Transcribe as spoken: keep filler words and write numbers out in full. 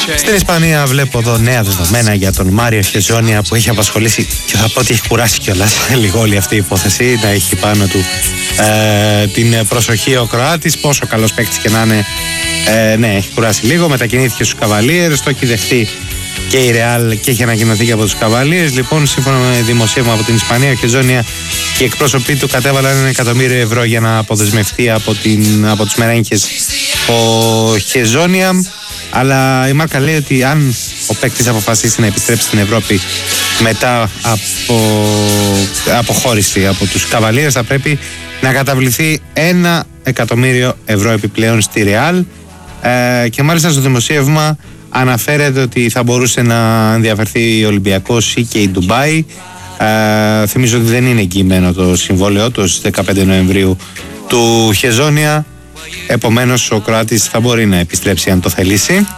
Στην Ισπανία βλέπω εδώ νέα δεδομένα για τον Μάριο Χεζόνια που έχει απασχολήσει και θα πω ότι έχει κουράσει κιόλας λίγο όλη αυτή η υπόθεση. Να έχει πάνω του ε, την προσοχή ο Κροάτης, πόσο καλός παίκτης και να είναι. Ε, ναι, έχει κουράσει λίγο. Μετακινήθηκε στους Καβαλίερες, το έχει δεχτεί και η Ρεάλ και έχει ανακοινωθεί και από τους Καβαλίερες. Λοιπόν, σύμφωνα με δημοσίευμα από την Ισπανία, ο Χεζόνια και οι εκπρόσωποι του κατέβαλαν ένα εκατομμύριο ευρώ για να αποδεσμευτεί από, την, από τους Μερένκες ο Χεζόνια. Αλλά η Μάρκα λέει ότι αν ο παίκτης αποφασίσει να επιστρέψει στην Ευρώπη μετά από αποχώρηση από τους Καβαλίερες, θα πρέπει να καταβληθεί ένα εκατομμύριο ευρώ επιπλέον στη Ρεάλ. Ε, και μάλιστα στο δημοσίευμα αναφέρεται ότι θα μπορούσε να ενδιαφερθεί ο Ολυμπιακός ή και η Ντουμπάι. Ε, θυμίζω ότι δεν είναι εγγυημένο το συμβόλαιο του στις δεκαπέντε Νοεμβρίου του Χεζόνια. Επομένως ο Κροάτης θα μπορεί να επιστρέψει αν το θελήσει.